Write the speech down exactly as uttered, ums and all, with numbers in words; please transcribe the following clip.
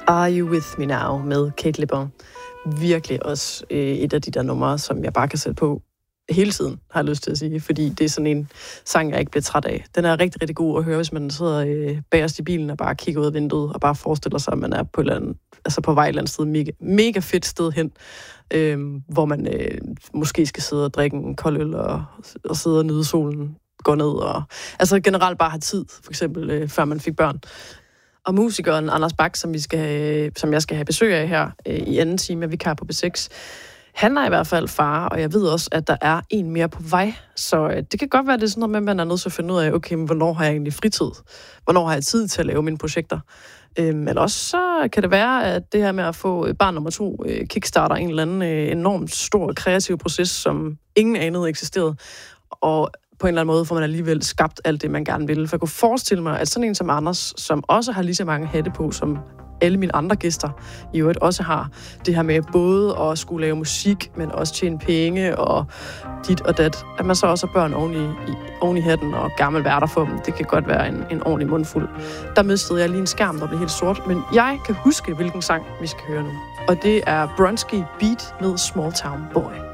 Are You With Me Now med Kate LeBon. Virkelig også øh, et af de der numre, som jeg bare kan sætte på hele tiden, har jeg lyst til at sige, fordi det er sådan en sang, jeg ikke bliver træt af. Den er rigtig, rigtig god at høre, hvis man sidder øh, bagerst i bilen og bare kigger ud af vinduet og bare forestiller sig, at man er på, et eller andet, altså på vej et eller andet sted, mega, mega fedt sted hen, øh, hvor man øh, måske skal sidde og drikke en kold øl og, og sidde og nyde solen, gå ned og altså generelt bare have tid, for eksempel øh, før man fik børn. Og musikeren Anders Bak, som, vi skal have, som jeg skal have besøg af her øh, i anden time af Vikar på B seks, han er i hvert fald far, og jeg ved også, at der er en mere på vej. Så øh, det kan godt være, det er sådan noget med, at man er nødt til at finde ud af, okay, men hvornår har jeg egentlig fritid? Hvornår har jeg tid til at lave mine projekter? Øhm, eller også så kan det være, at det her med at få barn nummer to øh, kickstarter en eller anden øh, enormt stor kreativ proces, som ingen anede eksisterede. Og på en eller anden måde får man alligevel skabt alt det, man gerne vil. For jeg kunne forestille mig, at sådan en som Anders, som også har lige så mange hatte på, som alle mine andre gæster i øvrigt også har, det her med både at skulle lave musik, men også tjene penge og dit og dat, at man så også har børn oven i, i, oven i hatten og gammel værter for dem. Det kan godt være en, en ordentlig mundfuld. Der mistede jeg lige en skærm, der blev helt sort, men jeg kan huske, hvilken sang vi skal høre nu. Og det er Bronski Beat med Small Town Boy.